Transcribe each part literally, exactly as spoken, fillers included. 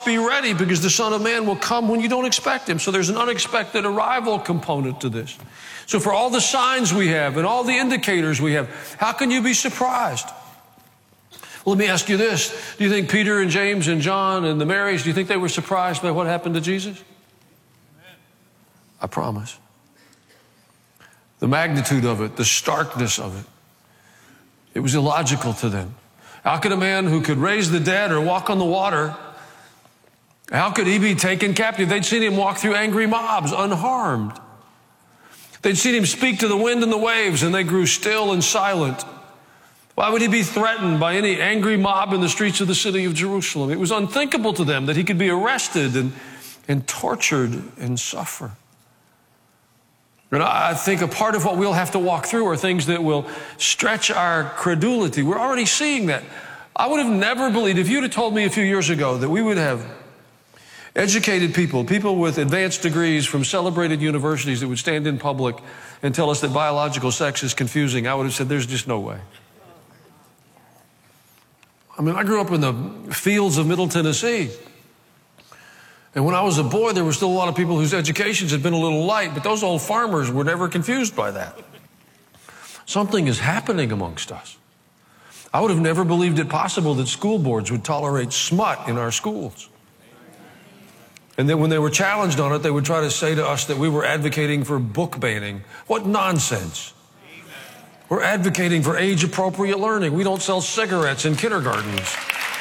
be ready because the Son of Man will come when you don't expect him. So there's an unexpected arrival component to this. So for all the signs we have and all the indicators we have, how can you be surprised? Well, let me ask you this. Do you think Peter and James and John and the Marys, do you think they were surprised by what happened to Jesus? I promise. The magnitude of it, the starkness of it, it was illogical to them. How could a man who could raise the dead or walk on the water, how could he be taken captive? They'd seen him walk through angry mobs unharmed. They'd seen him speak to the wind and the waves, and they grew still and silent. Why would he be threatened by any angry mob in the streets of the city of Jerusalem? It was unthinkable to them that he could be arrested and, and tortured and suffer. And I think a part of what we'll have to walk through are things that will stretch our credulity. We're already seeing that. I would have never believed, if you'd have told me a few years ago that we would have educated people, people with advanced degrees from celebrated universities that would stand in public and tell us that biological sex is confusing, I would have said, there's just no way. I mean, I grew up in the fields of Middle Tennessee. And when I was a boy, there were still a lot of people whose educations had been a little light, but those old farmers were never confused by that. Something is happening amongst us. I would have never believed it possible that school boards would tolerate smut in our schools. And then when they were challenged on it, they would try to say to us that we were advocating for book banning. What nonsense. We're advocating for age-appropriate learning. We don't sell cigarettes in kindergartens.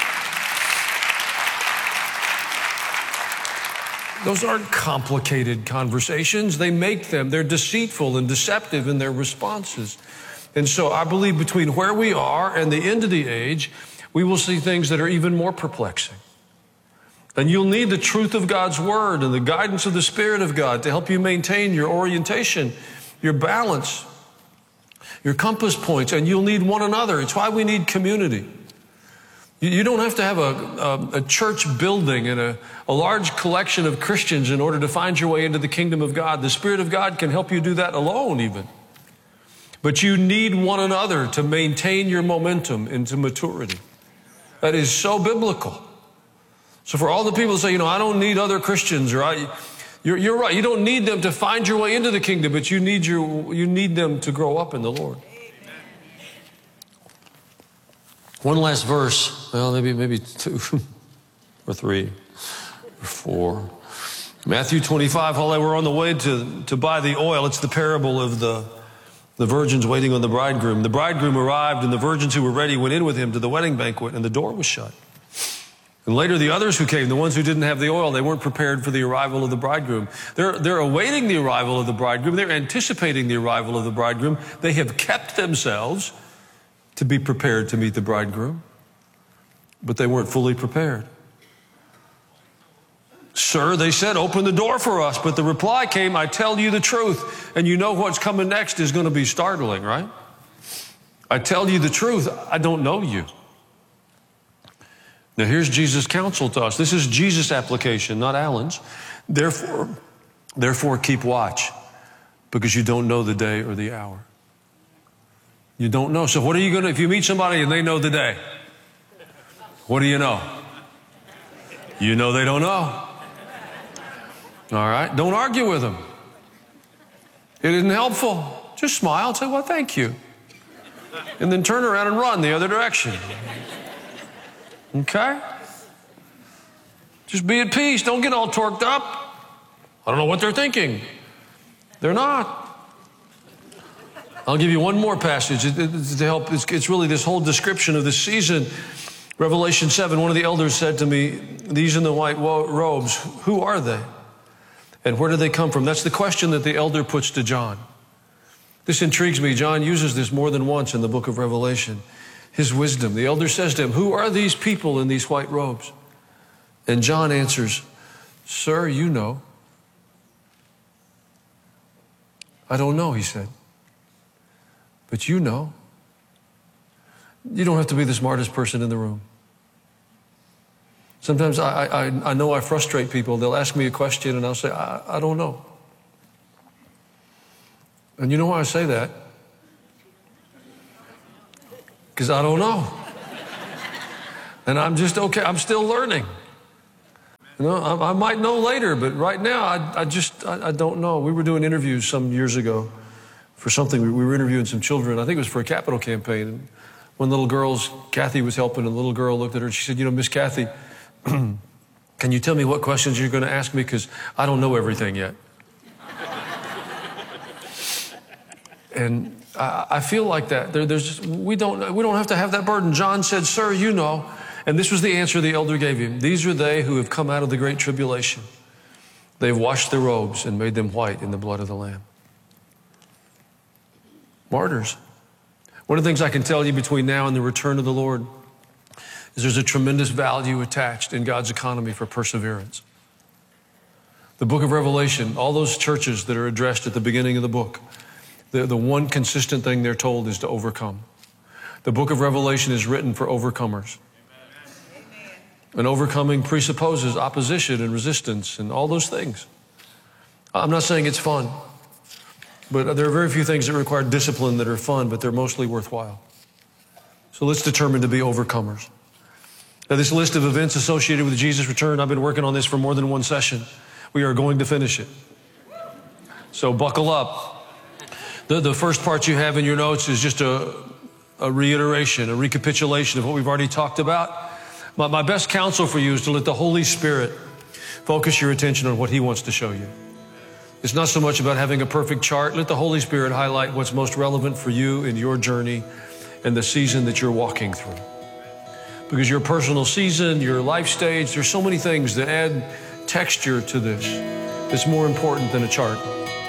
Those aren't complicated conversations. They make them. They're deceitful and deceptive in their responses. And so I believe between where we are and the end of the age, we will see things that are even more perplexing. And you'll need the truth of God's word and the guidance of the Spirit of God to help you maintain your orientation, your balance, your compass points, and you'll need one another. It's why we need community. You don't have to have a, a, a church building and a, a large collection of Christians in order to find your way into the kingdom of God. The Spirit of God can help you do that alone even. But you need one another to maintain your momentum into maturity. That is so biblical. So for all the people who say, you know, I don't need other Christians, or I, you're, you're right. You don't need them to find your way into the kingdom, but you need, your, you need them to grow up in the Lord. One last verse, well, maybe maybe two or three or four. Matthew twenty-five, while they were on the way to, to buy the oil, it's the parable of the, the virgins waiting on the bridegroom. The bridegroom arrived, and the virgins who were ready went in with him to the wedding banquet, and the door was shut. And later the others who came, the ones who didn't have the oil, they weren't prepared for the arrival of the bridegroom. They're, they're awaiting the arrival of the bridegroom. They're anticipating the arrival of the bridegroom. They have kept themselves to be prepared to meet the bridegroom, but they weren't fully prepared. Sir, they said, open the door for us. But the reply came, I tell you the truth. And you know what's coming next is going to be startling, right? I tell you the truth, I don't know you. Now here's Jesus' counsel to us. This is Jesus' application, not Alan's. Therefore, therefore keep watch, because you don't know the day or the hour. You don't know. So what are you going to, if you meet somebody and they know the day, what do you know? You know they don't know. All right? Don't argue with them. It isn't helpful. Just smile and say, well, thank you. And then turn around and run the other direction. Okay? Just be at peace. Don't get all torqued up. I don't know what they're thinking. They're not. I'll give you one more passage to help. It's really this whole description of this season. Revelation seven, one of the elders said to me, these in the white robes, who are they? And where do they come from? That's the question that the elder puts to John. This intrigues me. John uses this more than once in the book of Revelation. His wisdom. The elder says to him, who are these people in these white robes? And John answers, sir, you know. I don't know, he said. But you know. You don't have to be the smartest person in the room. Sometimes I, I, I know I frustrate people. They'll ask me a question and I'll say, I, I don't know. And you know why I say that? Because I don't know. And I'm just okay. I'm still learning. You know, I, I might know later, but right now, I, I just, I, I don't know. We were doing interviews some years ago for something. We, we were interviewing some children. I think it was for a capital campaign. And one little girl's, Kathy was helping, and the little girl looked at her and she said, you know, Miss Kathy, can you tell me what questions you're going to ask me? Because I don't know everything yet. And I, I feel like that. There, there's just, we don't, we don't have to have that burden. John said, sir, you know. And this was the answer the elder gave him. These are they who have come out of the great tribulation. They've washed their robes and made them white in the blood of the Lamb. Martyrs. One of the things I can tell you between now and the return of the Lord is there's a tremendous value attached in God's economy for perseverance. The book of Revelation, all those churches that are addressed at the beginning of the book, the, the one consistent thing they're told is to overcome. The book of Revelation is written for overcomers. And overcoming presupposes opposition and resistance and all those things. I'm not saying it's fun, but there are very few things that require discipline that are fun, but they're mostly worthwhile. So let's determine to be overcomers. Now, this list of events associated with Jesus' return, I've been working on this for more than one session. We are going to finish it. So buckle up. The, the first part you have in your notes is just a, a reiteration, a recapitulation of what we've already talked about. My, my best counsel for you is to let the Holy Spirit focus your attention on what He wants to show you. It's not so much about having a perfect chart. Let the Holy Spirit highlight what's most relevant for you in your journey and the season that you're walking through. Because your personal season, your life stage, there's so many things that add texture to this. It's more important than a chart.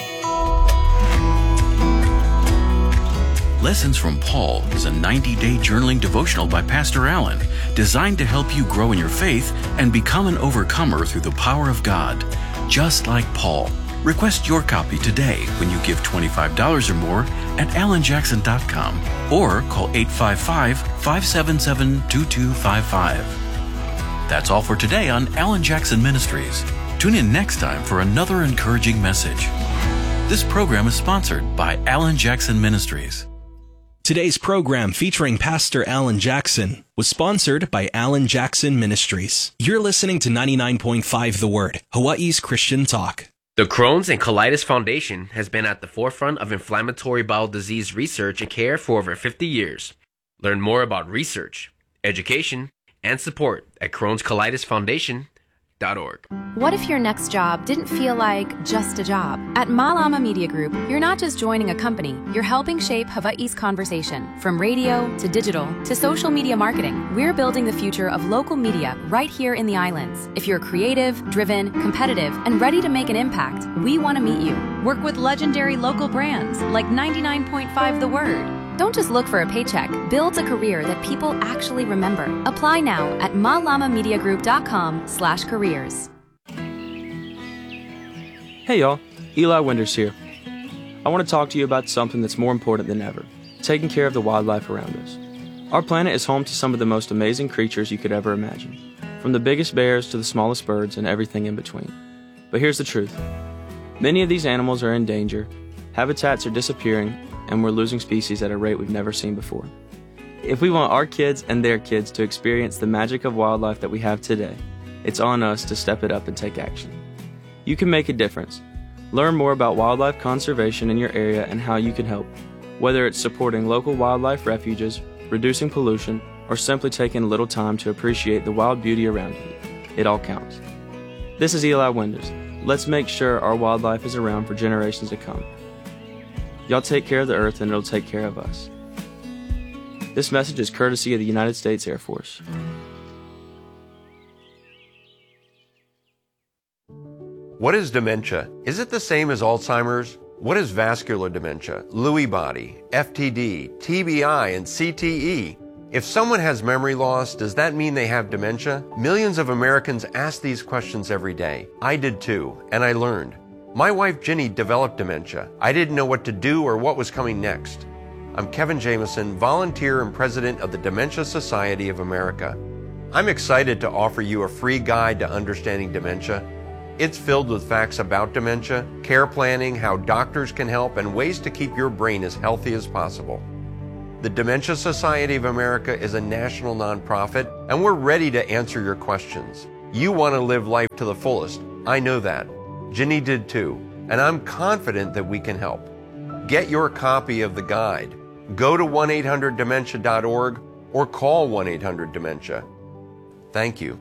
Lessons from Paul is a ninety-day journaling devotional by Pastor Allen, designed to help you grow in your faith and become an overcomer through the power of God, just like Paul. Request your copy today when you give twenty-five dollars or more at alan jackson dot com or call eight five five, five seven seven, two two five five. That's all for today on Alan Jackson Ministries. Tune in next time for another encouraging message. This program is sponsored by Alan Jackson Ministries. Today's program featuring Pastor Alan Jackson was sponsored by Alan Jackson Ministries. You're listening to ninety-nine point five The Word, Hawaii's Christian Talk. The Crohn's and Colitis Foundation has been at the forefront of inflammatory bowel disease research and care for over fifty years. Learn more about research, education, and support at crohns colitis foundation dot org. What if your next job didn't feel like just a job? At Malama Media Group, you're not just joining a company, you're helping shape Hawaii's conversation. From radio to digital to social media marketing, we're building the future of local media right here in the islands. If you're creative, driven, competitive, and ready to make an impact, we want to meet you. Work with legendary local brands like ninety-nine point five The Word. Don't just look for a paycheck. Build a career that people actually remember. Apply now at malama media group dot com slash careers. Hey y'all, Eli Winders here. I want to talk to you about something that's more important than ever, taking care of the wildlife around us. Our planet is home to some of the most amazing creatures you could ever imagine, from the biggest bears to the smallest birds and everything in between. But here's the truth. Many of these animals are in danger, habitats are disappearing, and we're losing species at a rate we've never seen before. If we want our kids and their kids to experience the magic of wildlife that we have today, it's on us to step it up and take action. You can make a difference. Learn more about wildlife conservation in your area and how you can help, whether it's supporting local wildlife refuges, reducing pollution, or simply taking a little time to appreciate the wild beauty around you. It all counts. This is Eli Winders. Let's make sure our wildlife is around for generations to come. Y'all take care of the earth and it'll take care of us. This message is courtesy of the United States Air Force. What is dementia? Is it the same as Alzheimer's? What is vascular dementia, Lewy body, F T D, T B I, and C T E? If someone has memory loss, does that mean they have dementia? Millions of Americans ask these questions every day. I did too, and I learned. My wife Ginny developed dementia. I didn't know what to do or what was coming next. I'm Kevin Jameson, volunteer and president of the Dementia Society of America. I'm excited to offer you a free guide to understanding dementia. It's filled with facts about dementia, care planning, how doctors can help, and ways to keep your brain as healthy as possible. The Dementia Society of America is a national nonprofit, and we're ready to answer your questions. You want to live life to the fullest. I know that. Ginny did too, and I'm confident that we can help. Get your copy of the guide. Go to one eight hundred dementia dot org or call one eight hundred dementia. Thank you.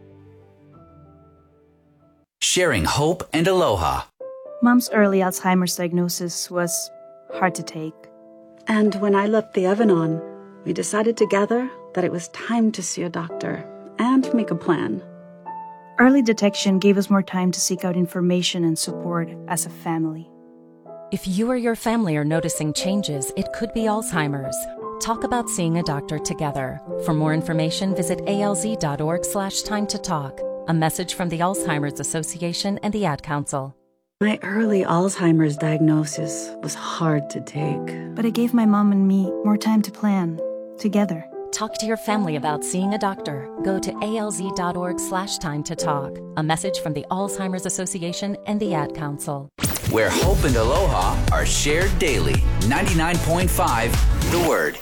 Sharing hope and aloha. Mom's early Alzheimer's diagnosis was hard to take. And when I left the oven on, we decided together that it was time to see a doctor and make a plan. Early detection gave us more time to seek out information and support as a family. If you or your family are noticing changes, it could be Alzheimer's. Talk about seeing a doctor together. For more information, visit alz.org slash time to talk. A message from the Alzheimer's Association and the Ad Council. My early Alzheimer's diagnosis was hard to take. But it gave my mom and me more time to plan, together. Talk to your family about seeing a doctor. Go to alz.org slash time to talk. A message from the Alzheimer's Association and the Ad Council. Where hope and aloha are shared daily. ninety-nine point five The Word.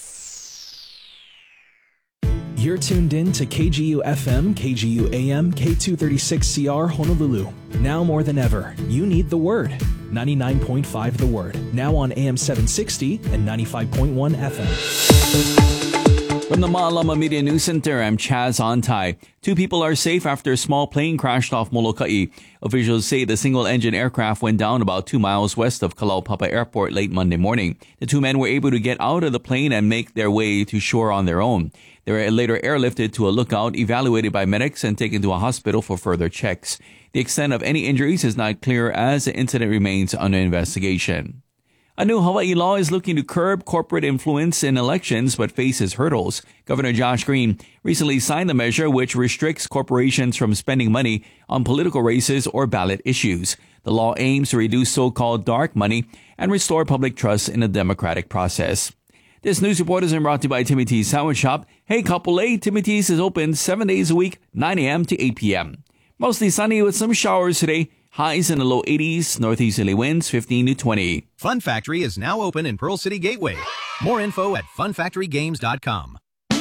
You're tuned in to K G U F M, K G U A M, K two thirty-six C R Honolulu. Now more than ever, you need the Word. ninety-nine point five The Word. Now on A M seven sixty and ninety-five point one F M. From the Ma'alama Media News Center, I'm Chaz Antai. Two people are safe after a small plane crashed off Molokai. Officials say the single-engine aircraft went down about two miles west of Kalaupapa Airport late Monday morning. The two men were able to get out of the plane and make their way to shore on their own. They were later airlifted to a lookout, evaluated by medics, and taken to a hospital for further checks. The extent of any injuries is not clear as the incident remains under investigation. A new Hawaii law is looking to curb corporate influence in elections but faces hurdles. Governor Josh Green recently signed a measure which restricts corporations from spending money on political races or ballot issues. The law aims to reduce so-called dark money and restore public trust in the democratic process. This news report is brought to you by Timmy T's Sandwich Shop. Hey, couple A, Timmy T's is open seven days a week, nine a.m. to eight p.m. Mostly sunny with some showers today. Highs in the low eighties, northeasterly winds fifteen to twenty. Fun Factory is now open in Pearl City Gateway. More info at fun factory games dot com.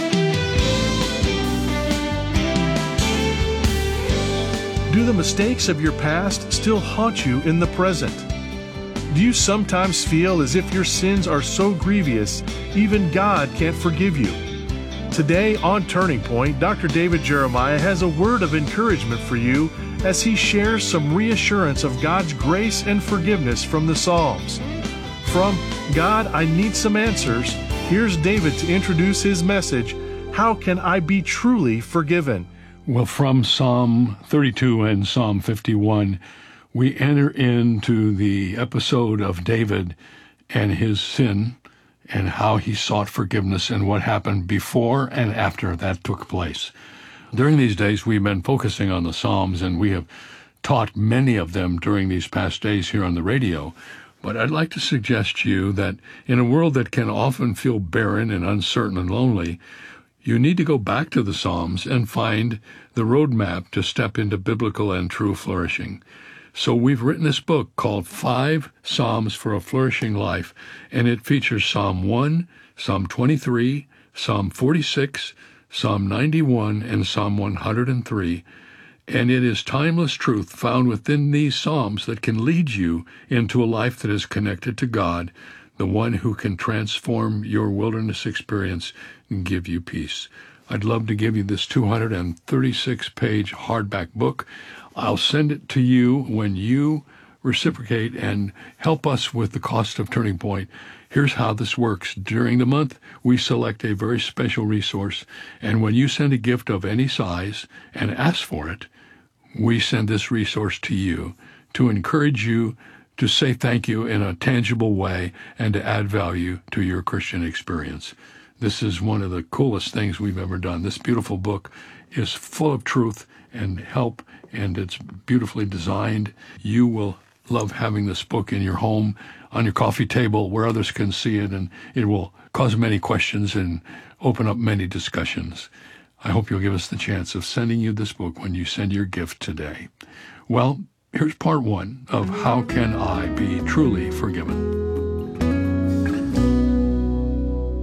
Do the mistakes of your past still haunt you in the present? Do you sometimes feel as if your sins are so grievous, even God can't forgive you? Today on Turning Point, Doctor David Jeremiah has a word of encouragement for you as he shares some reassurance of God's grace and forgiveness from the Psalms. From God, I Need Some Answers, here's David to introduce his message, How Can I Be Truly Forgiven? Well, from Psalm thirty-two and Psalm fifty-one, we enter into the episode of David and his sin and how he sought forgiveness and what happened before and after that took place. During these days, we've been focusing on the Psalms, and we have taught many of them during these past days here on the radio. But I'd like to suggest to you that in a world that can often feel barren and uncertain and lonely, you need to go back to the Psalms and find the roadmap to step into biblical and true flourishing. So we've written this book called Five Psalms for a Flourishing Life, and it features Psalm one, Psalm twenty-three, Psalm forty-six, Psalm ninety-one, and Psalm one hundred three. And it is timeless truth found within these Psalms that can lead you into a life that is connected to God, the one who can transform your wilderness experience and give you peace. I'd love to give you this two hundred thirty-six page hardback book. I'll send it to you when you reciprocate and help us with the cost of Turning Point. Here's how this works. During the month, we select a very special resource, and when you send a gift of any size and ask for it, we send this resource to you to encourage you to say thank you in a tangible way and to add value to your Christian experience. This is one of the coolest things we've ever done. This beautiful book is full of truth and help, and it's beautifully designed. You will love having this book in your home, on your coffee table, where others can see it, and it will cause many questions and open up many discussions. I hope you'll give us the chance of sending you this book when you send your gift today. Well, here's part one of How Can I Be Truly Forgiven?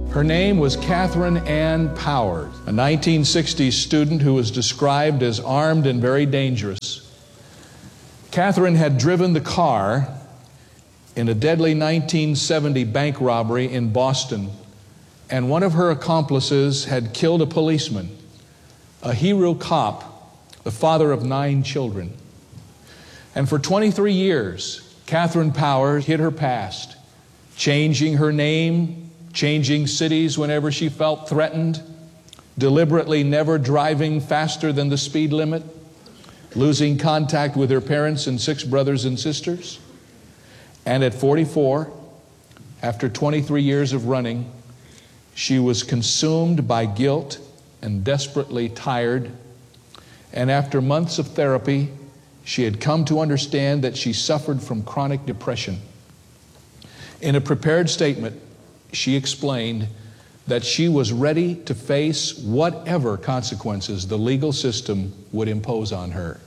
Her name was Catherine Ann Powers, a nineteen sixties student who was described as armed and very dangerous. Catherine had driven the car in a deadly nineteen seventy bank robbery in Boston, and one of her accomplices had killed a policeman, a hero cop, the father of nine children. And for twenty-three years, Catherine Powers hid her past, changing her name, changing cities whenever she felt threatened, deliberately never driving faster than the speed limit, losing contact with her parents and six brothers and sisters. And at forty-four, after twenty-three years of running, she was consumed by guilt and desperately tired. And after months of therapy, she had come to understand that she suffered from chronic depression. In a prepared statement, she explained that she was ready to face whatever consequences the legal system would impose on her.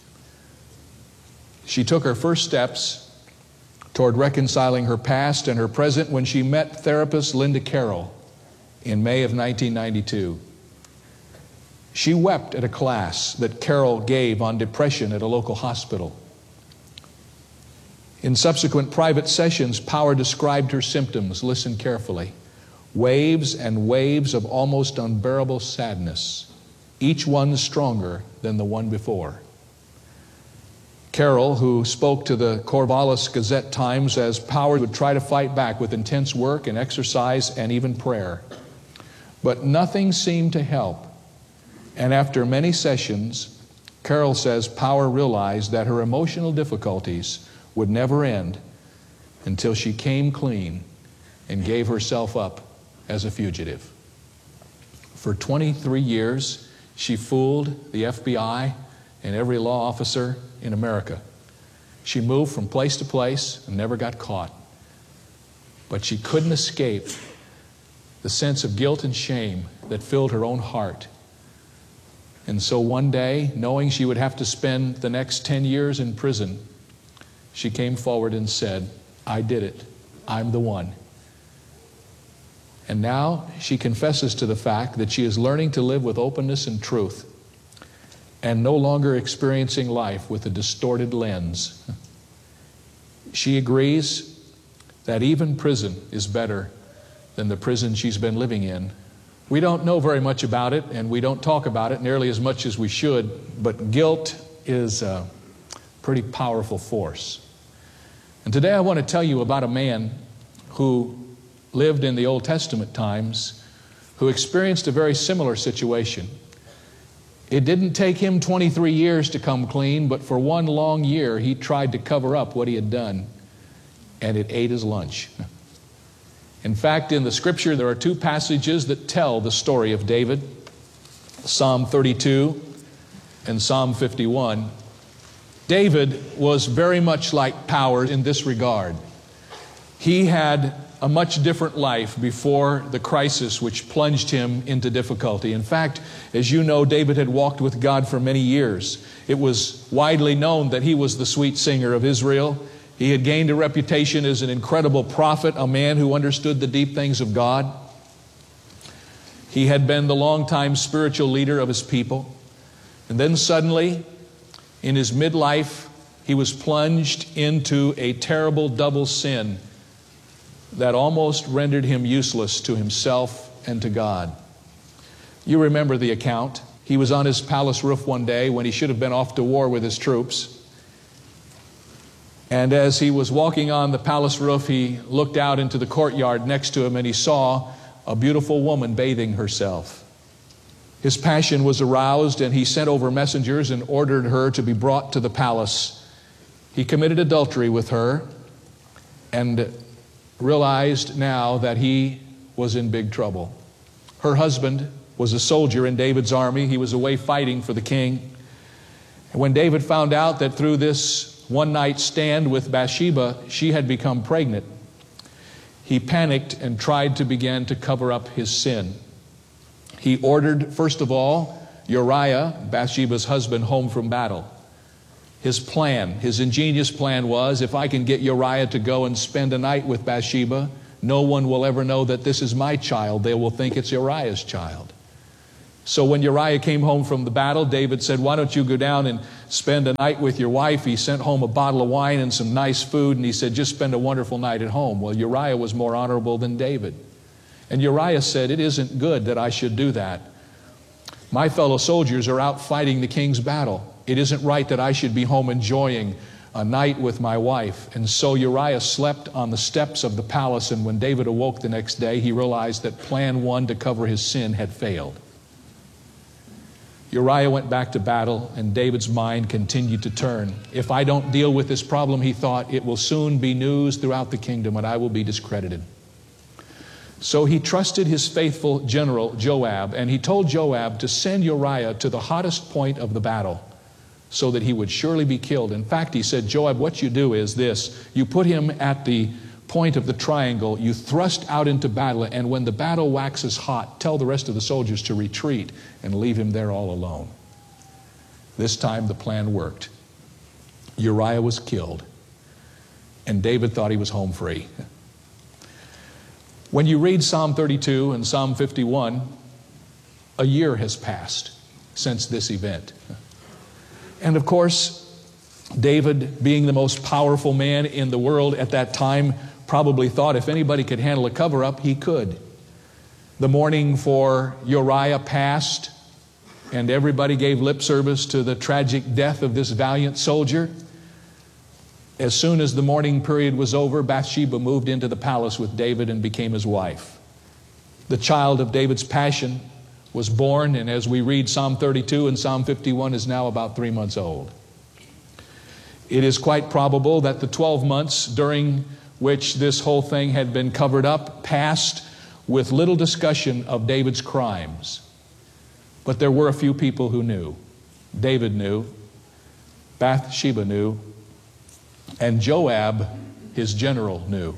She took her first steps toward reconciling her past and her present when she met therapist Linda Carroll in May of nineteen ninety-two. She wept at a class that Carroll gave on depression at a local hospital. In subsequent private sessions, Power described her symptoms. Listen carefully. Waves and waves of almost unbearable sadness, each one stronger than the one before. Carroll, who spoke to the Corvallis Gazette-Times, as Power would try to fight back with intense work and exercise and even prayer. But nothing seemed to help. And after many sessions, Carroll says Power realized that her emotional difficulties would never end until she came clean and gave herself up as a fugitive. For twenty-three years, she fooled the F B I and every law officer in America. She moved from place to place and never got caught. But she couldn't escape the sense of guilt and shame that filled her own heart. And so one day, knowing she would have to spend the next ten years in prison, she came forward and said, I did it. I'm the one. And now she confesses to the fact that she is learning to live with openness and truth and no longer experiencing life with a distorted lens. She agrees that even prison is better than the prison she's been living in. We don't know very much about it, and we don't talk about it nearly as much as we should, but guilt is a pretty powerful force. And today I want to tell you about a man who lived in the Old Testament times who experienced a very similar situation. It didn't take him twenty-three years to come clean, but for one long year he tried to cover up what he had done, and it ate his lunch. In fact, in the scripture there are two passages that tell the story of David, Psalm thirty-two and Psalm fifty-one. David was very much like Power in this regard. He had a much different life before the crisis which plunged him into difficulty. In fact, as you know, David had walked with God for many years. It was widely known that he was the sweet singer of Israel. He had gained a reputation as an incredible prophet, a man who understood the deep things of God. He had been the longtime spiritual leader of his people. And then suddenly, in his midlife, he was plunged into a terrible double sin that almost rendered him useless to himself and to God. You remember the account. He was on his palace roof one day when he should have been off to war with his troops. And as he was walking on the palace roof, he looked out into the courtyard next to him and he saw a beautiful woman bathing herself. His passion was aroused and he sent over messengers and ordered her to be brought to the palace. He committed adultery with her and realized now that he was in big trouble. Her husband was a soldier in David's army. He was away fighting for the king. And when David found out that through this one-night stand with Bathsheba, she had become pregnant, he panicked and tried to begin to cover up his sin. He ordered, first of all, Uriah, Bathsheba's husband, home from battle. His plan, his ingenious plan was, if I can get Uriah to go and spend a night with Bathsheba, no one will ever know that this is my child. They will think it's Uriah's child. So when Uriah came home from the battle, David said, why don't you go down and spend a night with your wife? He sent home a bottle of wine and some nice food, and he said, just spend a wonderful night at home. Well, Uriah was more honorable than David. And Uriah said, it isn't good that I should do that. My fellow soldiers are out fighting the king's battle. It isn't right that I should be home enjoying a night with my wife. And so Uriah slept on the steps of the palace, and when David awoke the next day, he realized that plan one to cover his sin had failed. Uriah went back to battle, and David's mind continued to turn. If I don't deal with this problem, he thought, it will soon be news throughout the kingdom, and I will be discredited. So he trusted his faithful general Joab, and he told Joab to send Uriah to the hottest point of the battle so that he would surely be killed. In fact, he said, Joab, what you do is this. You put him at the point of the triangle, you thrust out into battle, and when the battle waxes hot, tell the rest of the soldiers to retreat and leave him there all alone. This time the plan worked. Uriah was killed, and David thought he was home free. When you read Psalm thirty-two and Psalm fifty-one, a year has passed since this event. And of course, David, being the most powerful man in the world at that time, probably thought if anybody could handle a cover-up, he could. The mourning for Uriah passed, and everybody gave lip service to the tragic death of this valiant soldier. As soon as the mourning period was over, Bathsheba moved into the palace with David and became his wife. The child of David's passion was born, and as we read Psalm thirty-two and Psalm fifty-one, is now about three months old. It is quite probable that the twelve months during which this whole thing had been covered up passed with little discussion of David's crimes. But there were a few people who knew. David knew, Bathsheba knew, and Joab, his general, knew.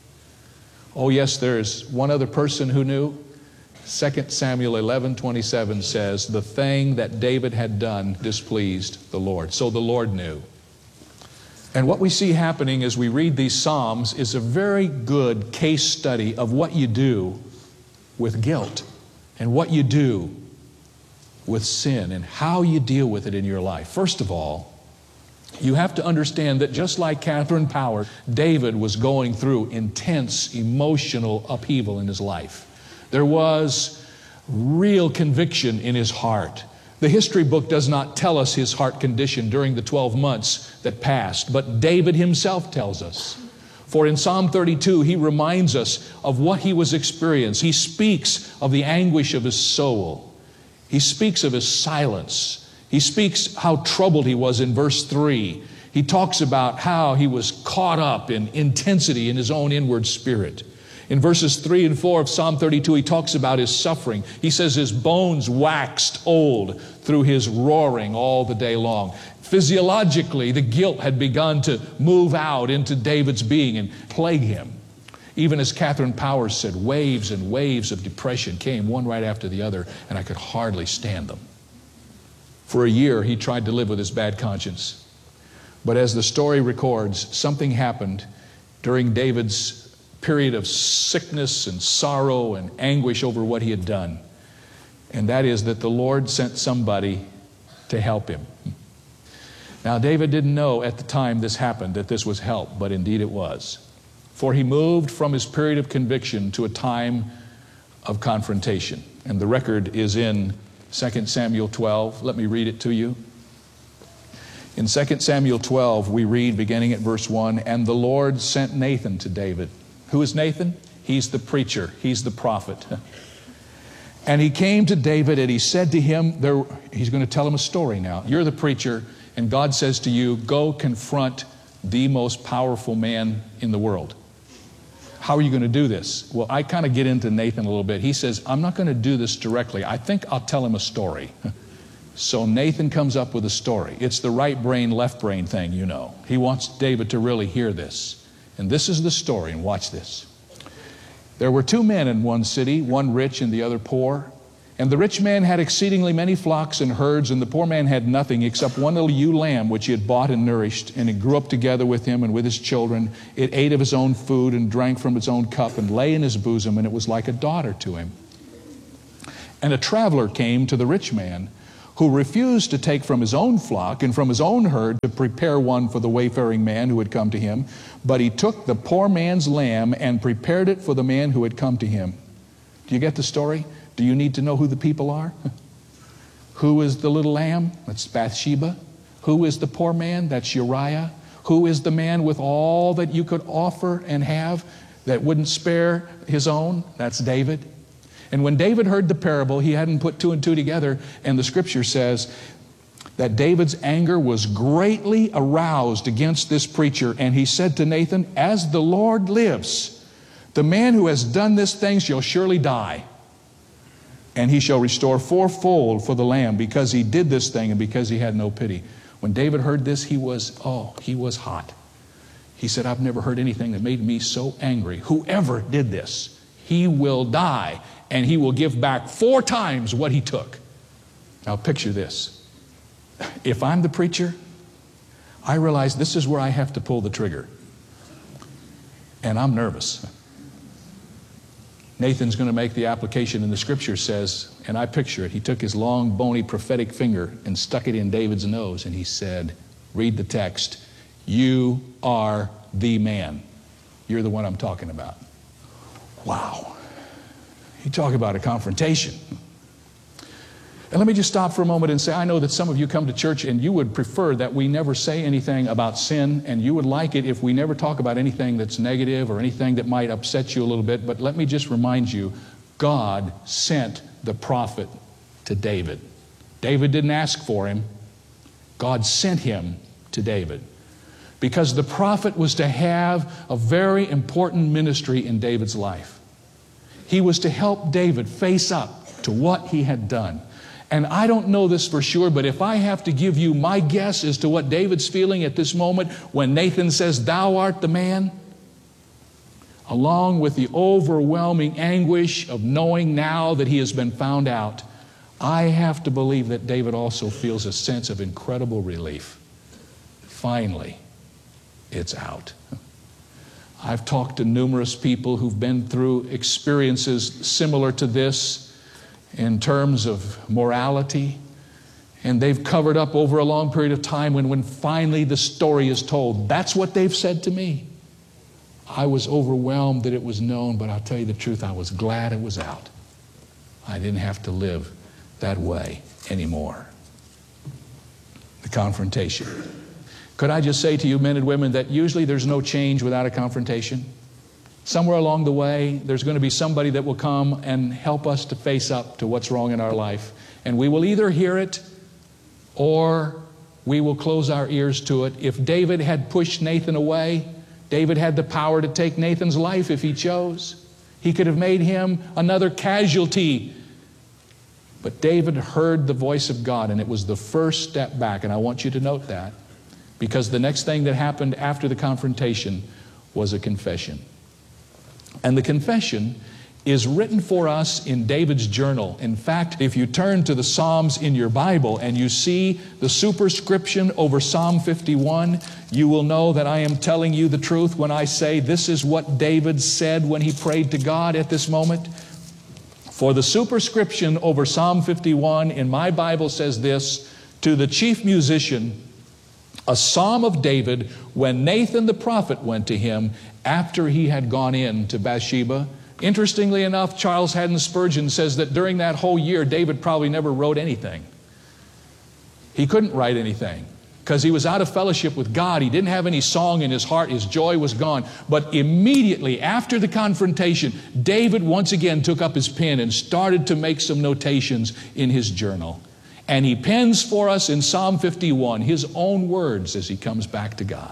Oh yes, there's one other person who knew. Second Samuel eleven twenty-seven says, the thing that David had done displeased the Lord. So the Lord knew. And what we see happening as we read these Psalms is a very good case study of what you do with guilt and what you do with sin and how you deal with it in your life. First of all, you have to understand that just like Catherine Power, David was going through intense emotional upheaval in his life. There was real conviction in his heart. The history book does not tell us his heart condition during the twelve months that passed, but David himself tells us. For in Psalm thirty-two, he reminds us of what he was experiencing. He speaks of the anguish of his soul. He speaks of his silence. He speaks how troubled he was in verse three. He talks about how he was caught up in intensity in his own inward spirit. In verses three and four of Psalm thirty-two, he talks about his suffering. He says his bones waxed old through his roaring all the day long. Physiologically, the guilt had begun to move out into David's being and plague him. Even as Catherine Powers said, waves and waves of depression came one right after the other, and I could hardly stand them. For a year, he tried to live with his bad conscience. But as the story records, something happened during David's period of sickness and sorrow and anguish over what he had done. And that is that the Lord sent somebody to help him. Now, David didn't know at the time this happened that this was help, but indeed it was. For he moved from his period of conviction to a time of confrontation. And the record is in Second Samuel twelve. Let me read it to you. In Second Samuel twelve, we read, beginning at verse one, and the Lord sent Nathan to David. Who is Nathan? He's the preacher. He's the prophet. And he came to David and he said to him, there, he's going to tell him a story now. You're the preacher, and God says to you, go confront the most powerful man in the world. How are you going to do this? Well, I kind of get into Nathan a little bit. He says, I'm not going to do this directly. I think I'll tell him a story. So Nathan comes up with a story. It's the right brain, left brain thing, you know. He wants David to really hear this. And this is the story, and watch this. There were two men in one city, one rich and the other poor. And the rich man had exceedingly many flocks and herds, and the poor man had nothing except one little ewe lamb which he had bought and nourished. And it grew up together with him and with his children. It ate of his own food and drank from its own cup and lay in his bosom, and it was like a daughter to him. And a traveler came to the rich man, who refused to take from his own flock and from his own herd to prepare one for the wayfaring man who had come to him. But he took the poor man's lamb and prepared it for the man who had come to him. Do you get the story? Do you need to know who the people are? Who is the little lamb? That's Bathsheba. Who is the poor man? That's Uriah. Who is the man with all that you could offer and have that wouldn't spare his own? That's David. And when David heard the parable, he hadn't put two and two together, and the scripture says that David's anger was greatly aroused against this preacher, and he said to Nathan, "As the Lord lives, the man who has done this thing shall surely die, and he shall restore fourfold for the lamb, because he did this thing and because he had no pity." When David heard this, he was, oh, he was hot. He said, "I've never heard anything that made me so angry. Whoever did this, he will die, and he will give back four times what he took." Now picture this. If I'm the preacher, I realize this is where I have to pull the trigger. And I'm nervous. Nathan's going to make the application, and the scripture says, and I picture it, he took his long, bony, prophetic finger and stuck it in David's nose, and he said, read the text, "You are the man. You're the one I'm talking about." Wow. You talk about a confrontation. And let me just stop for a moment and say, I know that some of you come to church and you would prefer that we never say anything about sin, and you would like it if we never talk about anything that's negative or anything that might upset you a little bit. But let me just remind you, God sent the prophet to David. David didn't ask for him. God sent him to David, because the prophet was to have a very important ministry in David's life. He was to help David face up to what he had done. And I don't know this for sure, but if I have to give you my guess as to what David's feeling at this moment when Nathan says, "Thou art the man," along with the overwhelming anguish of knowing now that he has been found out, I have to believe that David also feels a sense of incredible relief. Finally, it's out. I've talked to numerous people who've been through experiences similar to this in terms of morality, and they've covered up over a long period of time, when, when finally the story is told, that's what they've said to me. I was overwhelmed that it was known, but I'll tell you the truth, I was glad it was out. I didn't have to live that way anymore. The confrontation. Could I just say to you, men and women, that usually there's no change without a confrontation? Somewhere along the way, there's going to be somebody that will come and help us to face up to what's wrong in our life. And we will either hear it or we will close our ears to it. If David had pushed Nathan away, David had the power to take Nathan's life if he chose. He could have made him another casualty. But David heard the voice of God, and it was the first step back. And I want you to note that, because the next thing that happened after the confrontation was a confession. And the confession is written for us in David's journal. In fact, if you turn to the Psalms in your Bible and you see the superscription over Psalm fifty-one, you will know that I am telling you the truth when I say this is what David said when he prayed to God at this moment. For the superscription over Psalm fifty-one in my Bible says this: "To the chief musician, a psalm of David, when Nathan the prophet went to him after he had gone in to Bathsheba." Interestingly enough, Charles Haddon Spurgeon says that during that whole year, David probably never wrote anything. He couldn't write anything because he was out of fellowship with God. He didn't have any song in his heart. His joy was gone. But immediately after the confrontation, David once again took up his pen and started to make some notations in his journal. And he pens for us in Psalm fifty-one his own words as he comes back to God.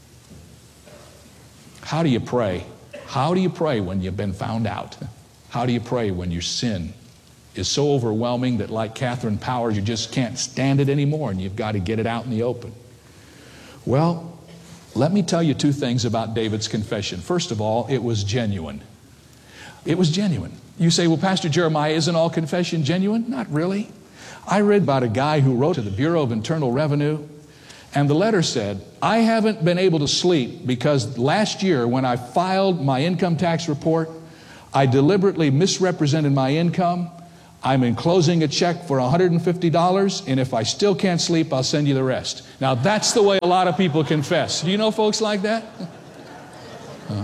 How do you pray? How do you pray when you've been found out? How do you pray when your sin is so overwhelming that, like Catherine Powers, you just can't stand it anymore and you've got to get it out in the open? Well, let me tell you two things about David's confession. First of all, it was genuine. It was genuine. You say, well, Pastor Jeremiah, isn't all confession genuine? Not really. I read about a guy who wrote to the Bureau of Internal Revenue, and the letter said, I haven't been able to sleep because last year when I filed my income tax report, I deliberately misrepresented my income. I'm enclosing a check for one hundred fifty dollars, and if I still can't sleep, I'll send you the rest. Now, that's the way a lot of people confess. Do you know folks like that? Huh?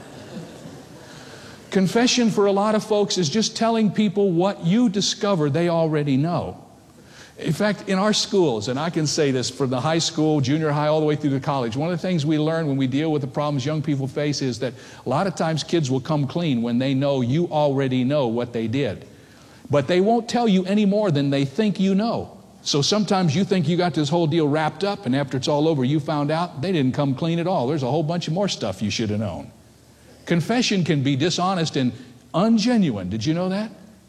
Confession for a lot of folks is just telling people what you discover they already know. In fact, in our schools, and I can say this from the high school, junior high, all the way through to college, one of the things we learn when we deal with the problems young people face is that a lot of times kids will come clean when they know you already know what they did. But they won't tell you any more than they think you know. So sometimes you think you got this whole deal wrapped up, and after it's all over, you found out they didn't come clean at all. There's a whole bunch of more stuff you should have known. Confession can be dishonest and ungenuine. Did you know that?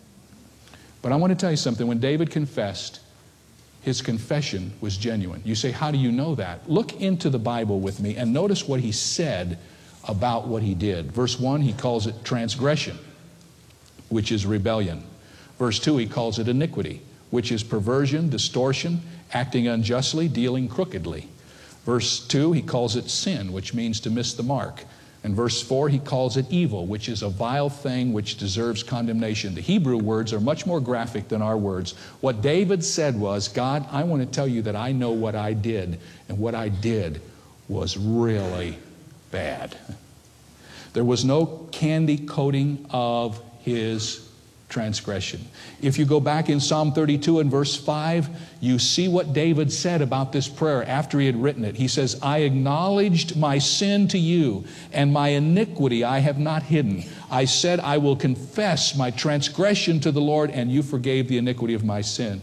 But I want to tell you something. When David confessed, his confession was genuine. You say, how do you know that? Look into the Bible with me and notice what he said about what he did. Verse one, he calls it transgression, which is rebellion. Verse two, he calls it iniquity, which is perversion, distortion, acting unjustly, dealing crookedly. Verse two, he calls it sin, which means to miss the mark. And verse four, he calls it evil, which is a vile thing which deserves condemnation. The Hebrew words are much more graphic than our words. What David said was, God, I want to tell you that I know what I did, and what I did was really bad. There was no candy coating of his transgression. If you go back in Psalm thirty-two and verse five, you see what David said about this prayer after he had written it. He says, I acknowledged my sin to you, and my iniquity I have not hidden. I said, I will confess my transgression to the Lord, and you forgave the iniquity of my sin.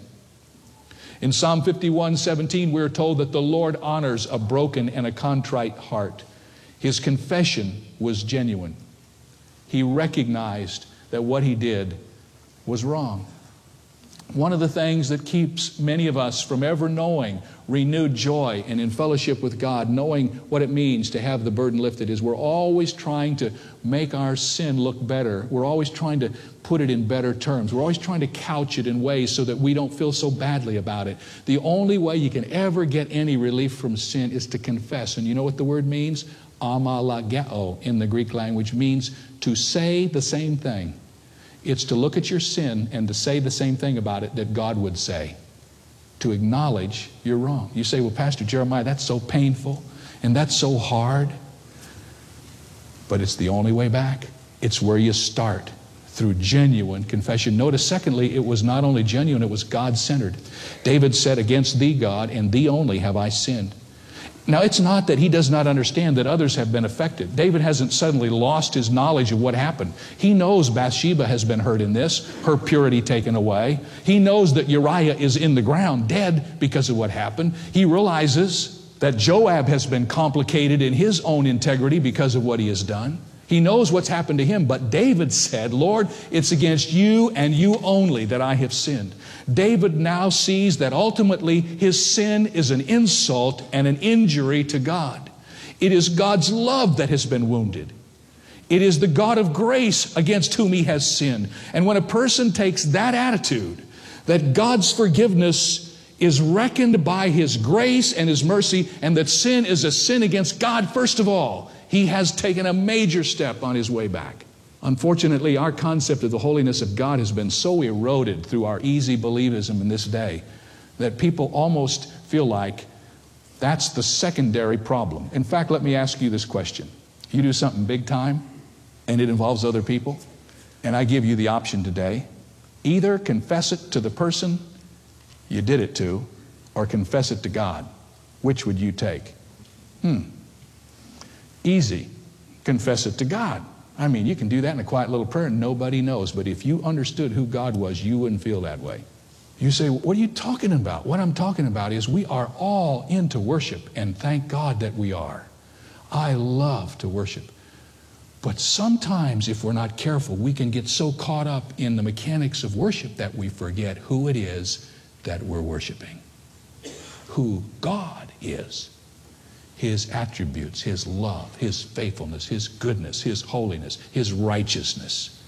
In Psalm fifty-one seventeen, we're told that the Lord honors a broken and a contrite heart. His confession was genuine. He recognized that what he did was wrong. One of the things that keeps many of us from ever knowing renewed joy and in fellowship with God, knowing what it means to have the burden lifted, is we're always trying to make our sin look better. We're always trying to put it in better terms. We're always trying to couch it in ways so that we don't feel so badly about it. The only way you can ever get any relief from sin is to confess. And you know what the word means? Amalageo in the Greek language means to say the same thing. It's to look at your sin and to say the same thing about it that God would say. To acknowledge you're wrong. You say, well, Pastor Jeremiah, that's so painful and that's so hard. But it's the only way back. It's where you start, through genuine confession. Notice, secondly, it was not only genuine, it was God-centered. David said, against thee, God, and thee only have I sinned. Now, it's not that he does not understand that others have been affected. David hasn't suddenly lost his knowledge of what happened. He knows Bathsheba has been hurt in this, her purity taken away. He knows that Uriah is in the ground, dead because of what happened. He realizes that Joab has been complicated in his own integrity because of what he has done. He knows what's happened to him, but David said, Lord, it's against you and you only that I have sinned. David now sees that ultimately his sin is an insult and an injury to God. It is God's love that has been wounded. It is the God of grace against whom he has sinned. And when a person takes that attitude, that God's forgiveness is reckoned by his grace and his mercy, and that sin is a sin against God, first of all, he has taken a major step on his way back. Unfortunately, our concept of the holiness of God has been so eroded through our easy believism in this day that people almost feel like that's the secondary problem. In fact, let me ask you this question. You do something big time and it involves other people, and I give you the option today. Either confess it to the person you did it to or confess it to God. Which would you take? Hmm. Easy. Confess it to God. I mean, you can do that in a quiet little prayer and nobody knows. But if you understood who God was, you wouldn't feel that way. You say, what are you talking about? What I'm talking about is we are all into worship, and thank God that we are. I love to worship. But sometimes, if we're not careful, we can get so caught up in the mechanics of worship that we forget who it is that we're worshiping. Who God is. His attributes, his love, his faithfulness, his goodness, his holiness, his righteousness.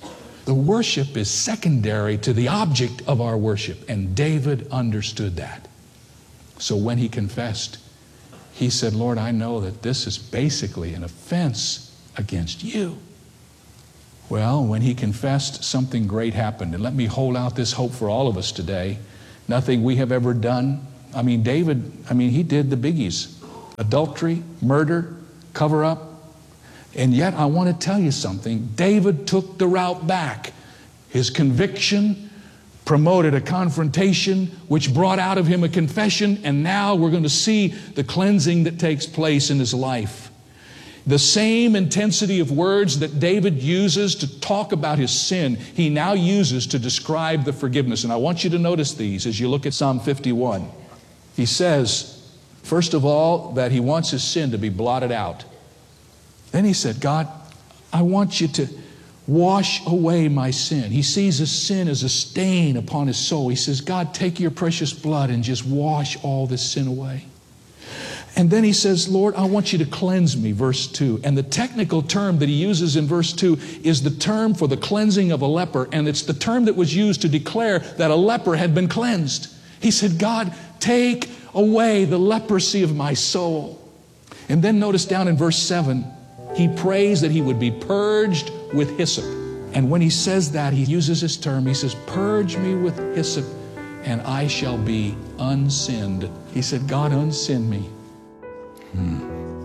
The worship is secondary to the object of our worship. And David understood that. So when he confessed, he said, Lord, I know that this is basically an offense against you. Well, when he confessed, something great happened. And let me hold out this hope for all of us today. Nothing we have ever done. I mean, David, I mean, he did the biggies. Adultery, murder, cover up. And yet, I want to tell you something. David took the route back. His conviction promoted a confrontation, which brought out of him a confession, and now we're going to see the cleansing that takes place in his life. The same intensity of words that David uses to talk about his sin, he now uses to describe the forgiveness. And I want you to notice these as you look at Psalm fifty-one. He says, first of all, that he wants his sin to be blotted out. Then he said, God, I want you to wash away my sin. He sees his sin as a stain upon his soul. He says, God, take your precious blood and just wash all this sin away. And then he says, Lord, I want you to cleanse me, verse two. And the technical term that he uses in verse two is the term for the cleansing of a leper, and it's the term that was used to declare that a leper had been cleansed. He said, God, take away the leprosy of my soul. And then notice down in verse seven, he prays that he would be purged with hyssop. And when he says that, he uses this term. He says, purge me with hyssop, and I shall be unsinned. He said, God, unsin me. Hmm.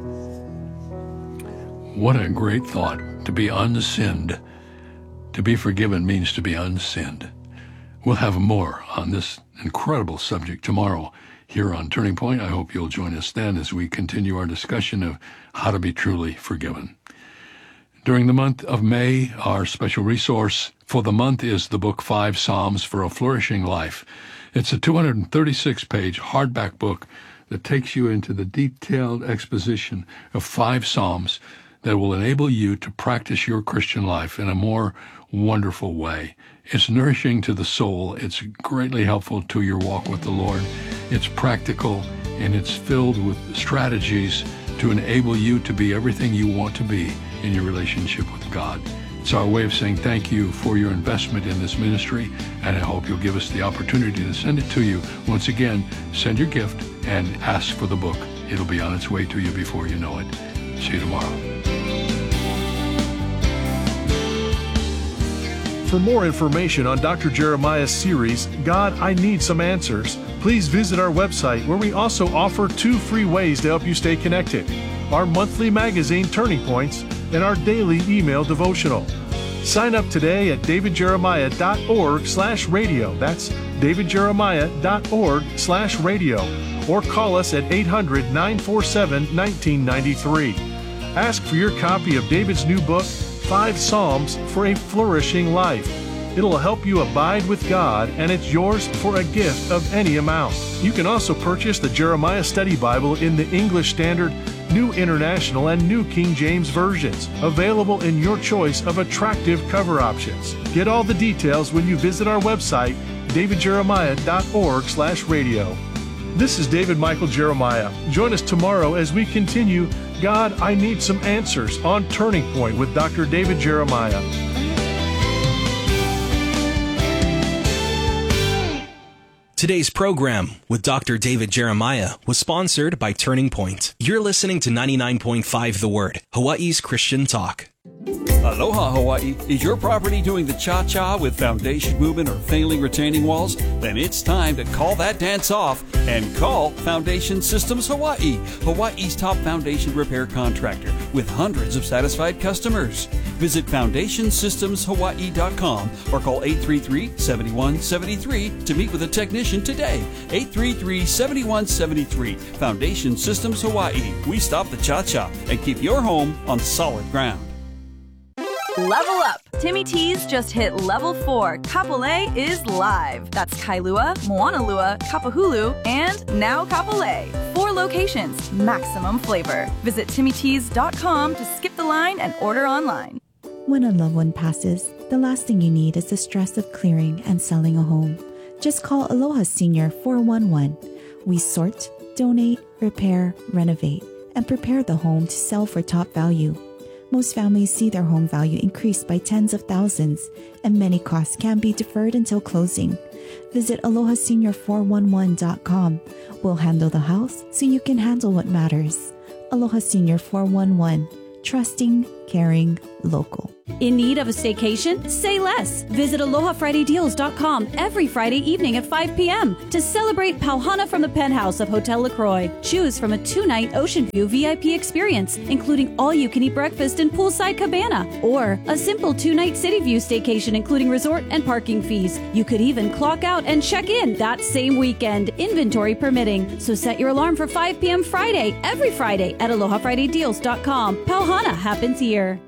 What a great thought, to be unsinned. To be forgiven means to be unsinned. We'll have more on this incredible subject tomorrow here on Turning Point. I hope you'll join us then as we continue our discussion of how to be truly forgiven. During the month of May, our special resource for the month is the book Five Psalms for a Flourishing Life. It's a two hundred thirty-six page hardback book that takes you into the detailed exposition of five Psalms that will enable you to practice your Christian life in a more wonderful way. It's nourishing to the soul. It's greatly helpful to your walk with the Lord. It's practical, and it's filled with strategies to enable you to be everything you want to be in your relationship with God. It's our way of saying thank you for your investment in this ministry, and I hope you'll give us the opportunity to send it to you. Once again, send your gift and ask for the book. It'll be on its way to you before you know it. See you tomorrow. For more information on Doctor Jeremiah's series, God, I Need Some Answers, please visit our website, where we also offer two free ways to help you stay connected: our monthly magazine, Turning Points, and our daily email devotional. Sign up today at davidjeremiah.org slash radio. That's davidjeremiah.org slash radio. Or call us at eight hundred, nine four seven, one nine nine three. Ask for your copy of David's new book, Five Psalms for a Flourishing Life. It'll help you abide with God, and it's yours for a gift of any amount. You can also purchase the Jeremiah Study Bible in the English Standard, New International, and New King James versions, available in your choice of attractive cover options. Get all the details when you visit our website, davidjeremiah.org slash radio. This is David Michael Jeremiah. Join us tomorrow as we continue God, I Need Some Answers on Turning Point with Doctor David Jeremiah. Today's program with Doctor David Jeremiah was sponsored by Turning Point. You're listening to ninety-nine point five The Word, Hawaii's Christian Talk. Aloha Hawaii. Is your property doing the cha-cha with foundation movement or failing retaining walls? Then it's time to call that dance off and call Foundation Systems Hawaii, Hawaii's top foundation repair contractor with hundreds of satisfied customers. Visit foundation systems hawaii dot com or call eight three three, seven one seven three to meet with a technician today. eight three three, seven one seven three. Foundation Systems Hawaii. We stop the cha-cha and keep your home on solid ground. Level up! Timmy T's just hit level four. Kapolei is live. That's Kailua, Moanalua, Kapahulu, and now Kapolei. Four locations, maximum flavor. Visit timmy tees dot com to skip the line and order online. When a loved one passes, the last thing you need is the stress of clearing and selling a home. Just call Aloha Senior four one one. We sort, donate, repair, renovate, and prepare the home to sell for top value. Most families see their home value increase by tens of thousands, and many costs can be deferred until closing. Visit aloha senior four one one dot com. We'll handle the house so you can handle what matters. Aloha Senior four one one. Trusting, caring, local. In need of a staycation? Say less. Visit aloha friday deals dot com every Friday evening at five p.m. to celebrate Pauhana from the penthouse of Hotel LaCroix. Choose from a two-night Ocean View V I P experience, including all-you-can-eat breakfast and poolside cabana, or a simple two-night City View staycation, including resort and parking fees. You could even clock out and check in that same weekend, inventory permitting. So set your alarm for five p.m. Friday, every Friday at aloha friday deals dot com. Pauhana happens here.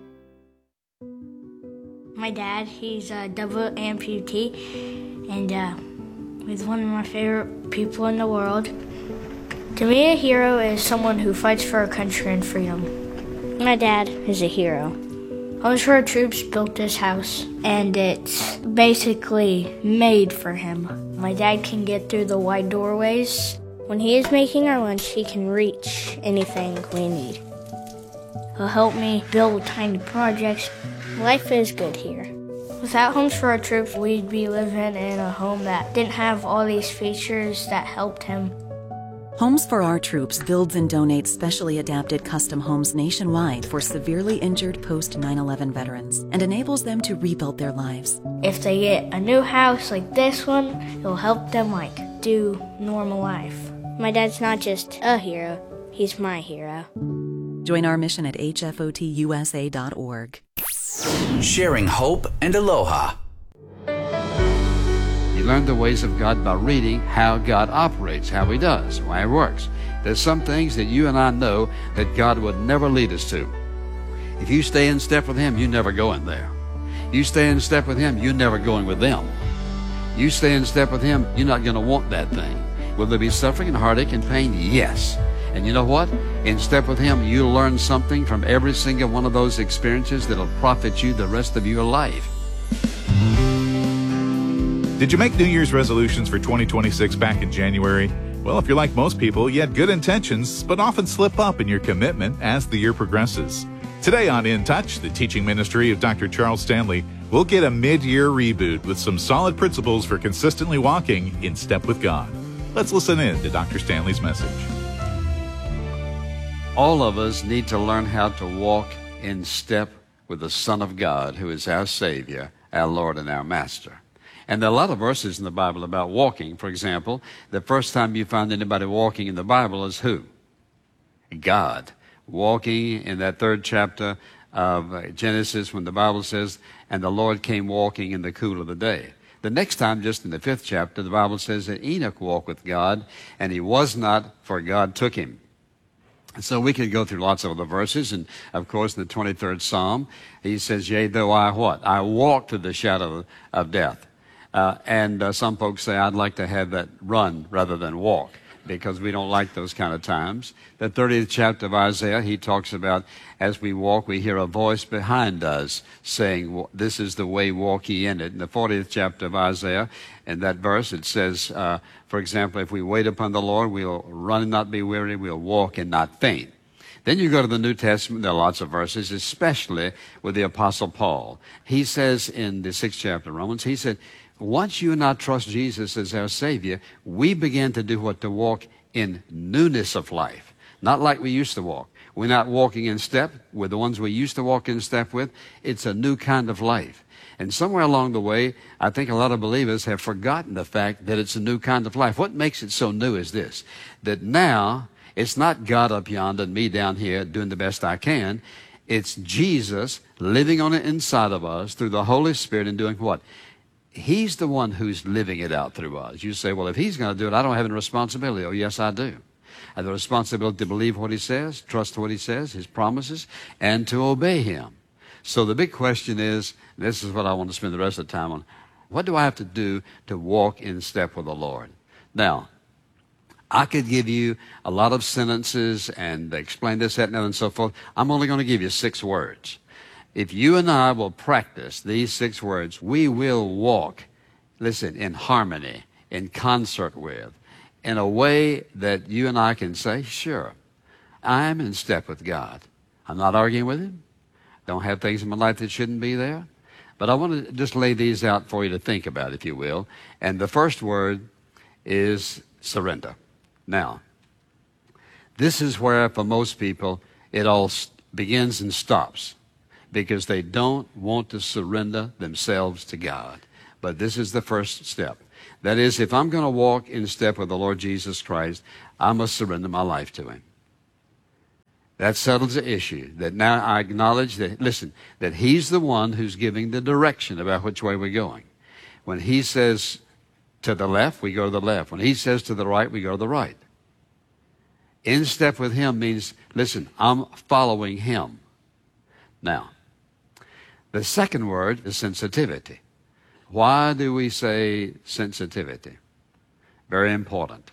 My dad, he's a double amputee, and uh, he's one of my favorite people in the world. To me, a hero is someone who fights for our country and freedom. My dad is a hero. Homes for Our Troops built this house, and it's basically made for him. My dad can get through the wide doorways. When he is making our lunch, he can reach anything we need. He'll help me build tiny projects. Life is good here. Without Homes for Our Troops, we'd be living in a home that didn't have all these features that helped him. Homes for Our Troops builds and donates specially adapted custom homes nationwide for severely injured post nine eleven veterans and enables them to rebuild their lives. If they get a new house like this one, it'll help them like do normal life. My dad's not just a hero, he's my hero. Join our mission at h f o t u s a dot org. Sharing hope and aloha. You learn the ways of God by reading how God operates, how He does, why He works. There's some things that you and I know that God would never lead us to. If you stay in step with Him, you never go in there. You stay in step with Him, you're never going with them. You stay in step with Him, you're not going to want that thing. Will there be suffering and heartache and pain? Yes. And you know what? In step with Him, you'll learn something from every single one of those experiences that'll profit you the rest of your life. Did you make New Year's resolutions for twenty twenty-six back in January? Well, if you're like most people, you had good intentions, but often slip up in your commitment as the year progresses. Today on In Touch, the teaching ministry of Doctor Charles Stanley, we'll get a mid-year reboot with some solid principles for consistently walking in step with God. Let's listen in to Doctor Stanley's message. All of us need to learn how to walk in step with the Son of God, who is our Savior, our Lord, and our Master. And there are a lot of verses in the Bible about walking. For example, the first time you find anybody walking in the Bible is who? God. Walking in that third chapter of Genesis when the Bible says, and the Lord came walking in the cool of the day. The next time, just in the fifth chapter, the Bible says that Enoch walked with God, and he was not, for God took him. So we could go through lots of other verses, and of course in the twenty-third Psalm, he says, yea, though I what? I walk through the shadow of death. Uh, and uh, some folks say, I'd like to have that run rather than walk, because we don't like those kind of times. The thirtieth chapter of Isaiah, he talks about, as we walk, we hear a voice behind us saying, this is the way, walk ye in it. In the fortieth chapter of Isaiah, in that verse, it says, uh, for example, if we wait upon the Lord, we'll run and not be weary, we'll walk and not faint. Then you go to the New Testament, there are lots of verses, especially with the Apostle Paul. He says in the sixth chapter of Romans, he said, once you and I trust Jesus as our Savior, we begin to do what? To walk in newness of life. Not like we used to walk. We're not walking in step with the ones we used to walk in step with. It's a new kind of life. And somewhere along the way, I think a lot of believers have forgotten the fact that it's a new kind of life. What makes it so new is this, that now it's not God up yonder and me down here doing the best I can. It's Jesus living on the inside of us through the Holy Spirit and doing what? He's the one who's living it out through us. You say, well, if He's going to do it, I don't have any responsibility. Oh, yes, I do. I have the responsibility to believe what He says, trust what He says, His promises, and to obey Him. So the big question is, this is what I want to spend the rest of the time on, what do I have to do to walk in step with the Lord? Now, I could give you a lot of sentences and explain this, that, and that, and so forth. I'm only going to give you six words. If you and I will practice these six words, we will walk, listen, in harmony, in concert with, in a way that you and I can say, sure, I'm in step with God. I'm not arguing with Him. Don't have things in my life that shouldn't be there. But I want to just lay these out for you to think about, if you will. And the first word is surrender. Now, this is where, for most people, it all begins and stops, because they don't want to surrender themselves to God. But this is the first step. That is, if I'm going to walk in step with the Lord Jesus Christ, I must surrender my life to Him. That settles the issue. That now I acknowledge that, listen, that He's the one who's giving the direction about which way we're going. When He says to the left, we go to the left. When He says to the right, we go to the right. In step with Him means, listen, I'm following Him. Now, the second word is sensitivity. Why do we say sensitivity? Very important.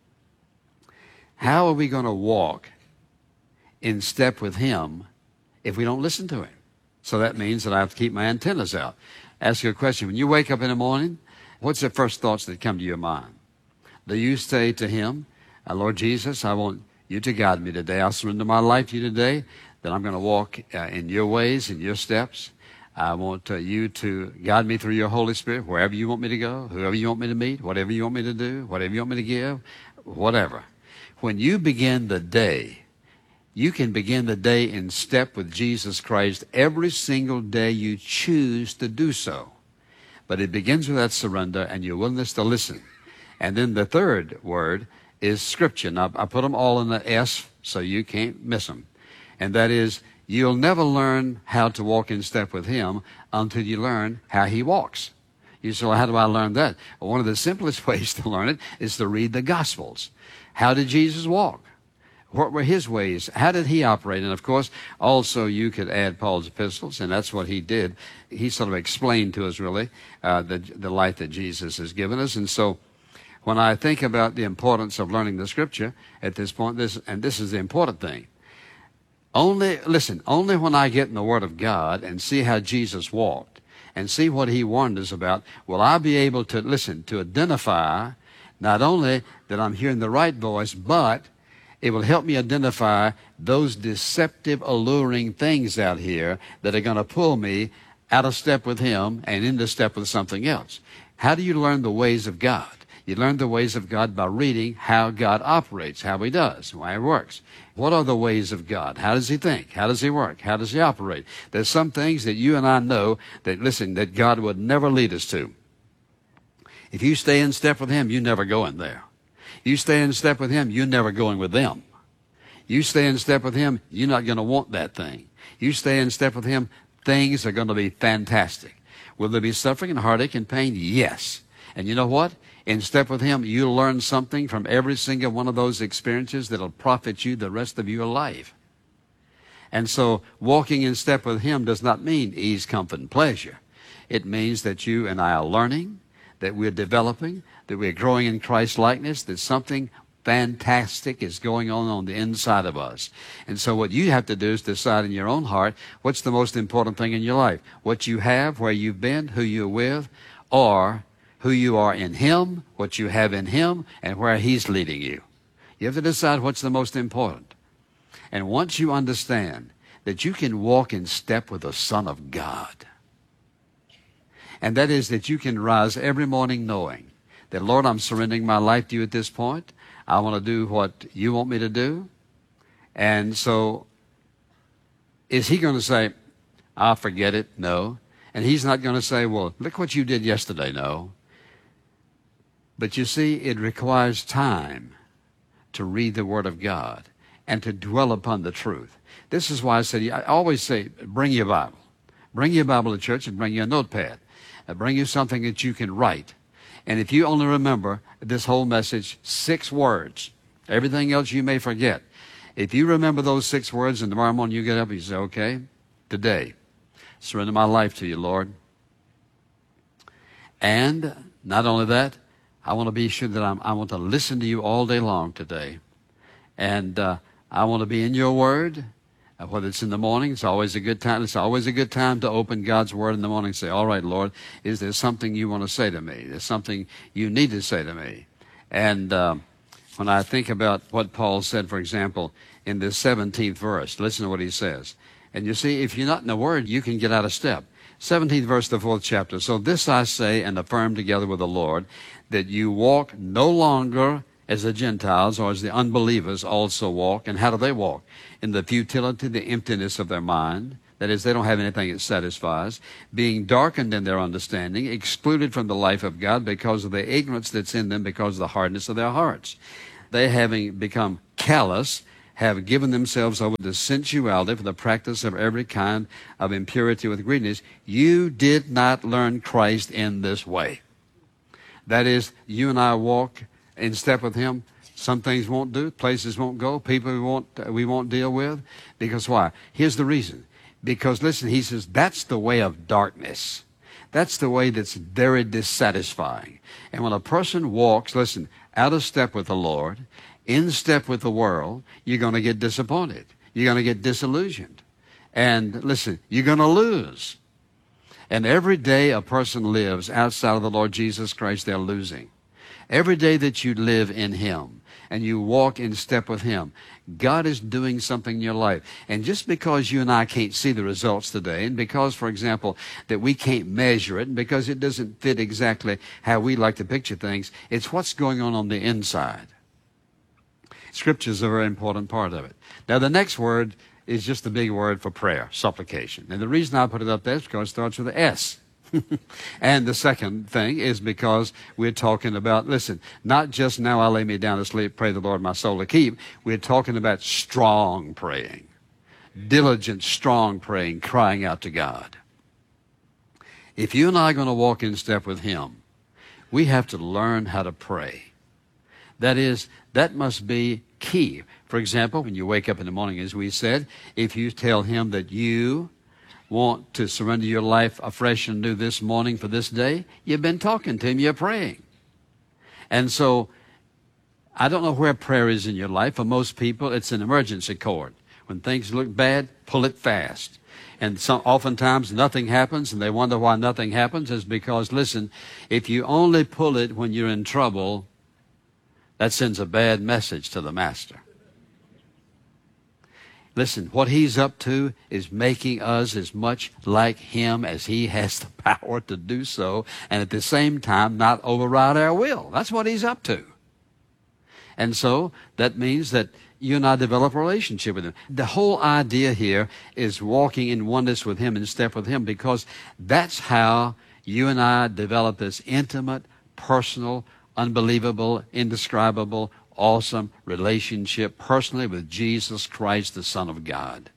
How are we going to walk in step with Him if we don't listen to Him? So that means that I have to keep my antennas out. Ask you a question. When you wake up in the morning, what's the first thoughts that come to your mind? Do you say to Him, Lord Jesus, I want you to guide me today. I'll surrender my life to you today, that I'm going to walk uh, in your ways, in your steps. I want uh, you to guide me through your Holy Spirit, wherever you want me to go, whoever you want me to meet, whatever you want me to do, whatever you want me to give, whatever. When you begin the day, you can begin the day in step with Jesus Christ every single day you choose to do so. But it begins with that surrender and your willingness to listen. And then the third word is Scripture. Now, I put them all in the S so you can't miss them. And that is, you'll never learn how to walk in step with Him until you learn how He walks. You say, well, how do I learn that? Well, one of the simplest ways to learn it is to read the Gospels. How did Jesus walk? What were His ways? How did He operate? And, of course, also you could add Paul's epistles, and that's what he did. He sort of explained to us, really, uh, the, the life that Jesus has given us. And so when I think about the importance of learning the Scripture at this point, this, and this is the important thing, Only, listen, only when I get in the Word of God and see how Jesus walked and see what He warned us about, will I be able to, listen, to identify not only that I'm hearing the right voice, but it will help me identify those deceptive, alluring things out here that are going to pull me out of step with Him and into step with something else. How do you learn the ways of God? You learn the ways of God by reading how God operates, how He does, why He works. What are the ways of God? How does He think? How does He work? How does He operate? There's some things that you and I know that, listen, that God would never lead us to. If you stay in step with Him, you never go in there. You stay in step with Him, you're never going with them. You stay in step with Him, you're not going to want that thing. You stay in step with Him, things are going to be fantastic. Will there be suffering and heartache and pain? Yes. And you know what? In step with Him, you'll learn something from every single one of those experiences that'll profit you the rest of your life. And so walking in step with Him does not mean ease, comfort, and pleasure. It means that you and I are learning, that we're developing, that we're growing in Christ's likeness, that something fantastic is going on on the inside of us. And so what you have to do is decide in your own heart, what's the most important thing in your life? What you have, where you've been, who you're with, or who you are in Him, what you have in Him, and where He's leading you. You have to decide what's the most important. And once you understand that you can walk in step with the Son of God, and that is that you can rise every morning knowing that, Lord, I'm surrendering my life to you at this point. I want to do what you want me to do. And so is He going to say, I'll forget it? No. And He's not going to say, well, look what you did yesterday. No. But you see, it requires time to read the Word of God and to dwell upon the truth. This is why I said, I always say, bring your Bible. Bring your Bible to church and bring your notepad. Uh, bring you something that you can write. And if you only remember this whole message, six words, everything else you may forget. If you remember those six words and tomorrow morning you get up and you say, okay, today, surrender my life to you, Lord. And not only that, I want to be sure that I'm, I want to listen to you all day long today. And uh, I want to be in your Word. Uh, whether it's in the morning, it's always a good time. It's always a good time to open God's Word in the morning and say, all right, Lord, is there something you want to say to me? There's something you need to say to me. And uh, when I think about what Paul said, for example, in this seventeenth verse, listen to what he says. And you see, if you're not in the Word, you can get out of step. seventeenth verse of the fourth chapter. So this I say and affirm together with the Lord, that you walk no longer as the Gentiles or as the unbelievers also walk. And how do they walk? In the futility, the emptiness of their mind. That is, they don't have anything that satisfies. Being darkened in their understanding, excluded from the life of God because of the ignorance that's in them, because of the hardness of their hearts. They, having become callous, have given themselves over to sensuality for the practice of every kind of impurity with greediness. You did not learn Christ in this way. That is, you and I walk in step with Him. Some things won't do, places won't go, people we won't, we won't deal with. Because why? Here's the reason. Because, listen, He says, that's the way of darkness. That's the way that's very dissatisfying. And when a person walks, listen, out of step with the Lord, in step with the world, you're going to get disappointed. You're going to get disillusioned. And listen, you're going to lose. And every day a person lives outside of the Lord Jesus Christ, they're losing. Every day that you live in Him and you walk in step with Him, God is doing something in your life. And just because you and I can't see the results today, and because, for example, that we can't measure it, and because it doesn't fit exactly how we like to picture things, it's what's going on on the inside. Scripture is a very important part of it. Now, the next word is just the big word for prayer, supplication. And the reason I put it up there is because it starts with an S. And the second thing is because we're talking about, listen, not just now I lay me down to sleep, pray the Lord my soul to keep. We're talking about strong praying, diligent, strong praying, crying out to God. If you and I are going to walk in step with Him, we have to learn how to pray. That is, that must be key. For example, when you wake up in the morning, as we said, if you tell Him that you want to surrender your life afresh and new this morning for this day, you've been talking to Him, you're praying. And so, I don't know where prayer is in your life. For most people, it's an emergency cord. When things look bad, pull it fast. And some, oftentimes nothing happens, and they wonder why nothing happens, is because, listen, if you only pull it when you're in trouble, that sends a bad message to the Master. Listen, what He's up to is making us as much like Him as He has the power to do so, and at the same time not override our will. That's what He's up to. And so that means that you and I develop a relationship with Him. The whole idea here is walking in oneness with Him, in step with Him, because that's how you and I develop this intimate, personal, unbelievable, indescribable, awesome relationship personally with Jesus Christ, the Son of God.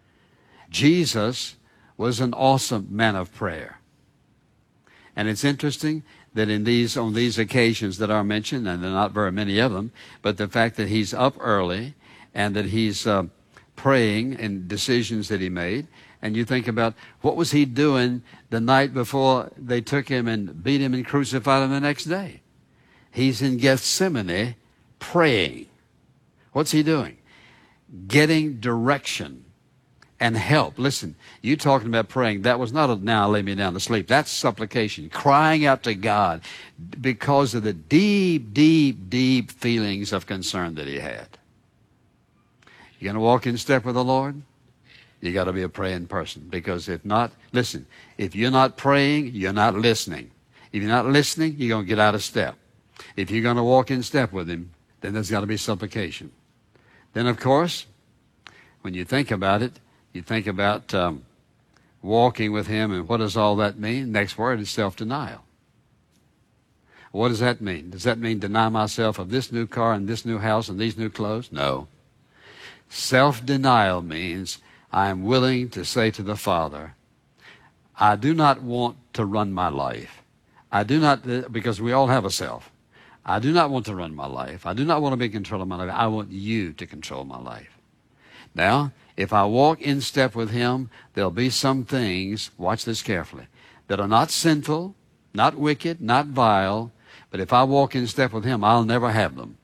Jesus was an awesome man of prayer. And it's interesting that in these, on these occasions that are mentioned, and there are not very many of them, but the fact that He's up early and that He's uh, praying in decisions that He made, and you think about what was He doing the night before they took Him and beat Him and crucified Him the next day? He's in Gethsemane praying. What's He doing? Getting direction and help. Listen, you talking about praying, that was not a now lay me down to sleep. That's supplication, crying out to God because of the deep, deep, deep feelings of concern that he had. You're going to walk in step with the Lord? You got to be a praying person, because if not, listen, if you're not praying, you're not listening. If you're not listening, you're going to get out of step. If you're going to walk in step with Him, then there's got to be supplication. Then, of course, when you think about it, you think about um, walking with Him, and what does all that mean? Next word is self-denial. What does that mean? Does that mean deny myself of this new car and this new house and these new clothes? No. Self-denial means I am willing to say to the Father, I do not want to run my life. I do not, because we all have a self. I do not want to run my life. I do not want to be in control of my life. I want You to control my life. Now, if I walk in step with Him, there'll be some things, watch this carefully, that are not sinful, not wicked, not vile, but if I walk in step with Him, I'll never have them.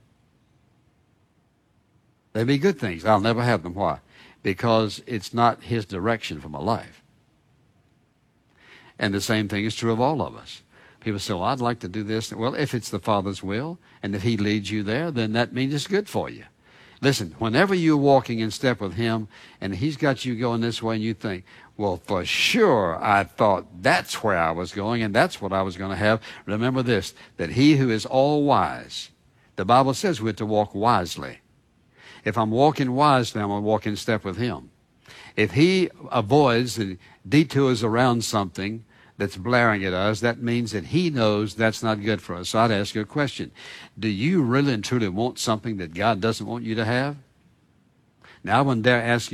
They'll be good things. I'll never have them. Why? Because it's not His direction for my life. And the same thing is true of all of us. People say, well, I'd like to do this. Well, if it's the Father's will, and if He leads you there, then that means it's good for you. Listen, whenever you're walking in step with Him and He's got you going this way and you think, well, for sure, I thought that's where I was going and that's what I was going to have. Remember this, that He who is all wise, the Bible says we're to walk wisely. If I'm walking wisely, I'm going to walk in step with Him. If He avoids the detours around something that's blaring at us, that means that He knows that's not good for us. So I'd ask you a question. Do you really and truly want something that God doesn't want you to have? Now I wouldn't dare ask you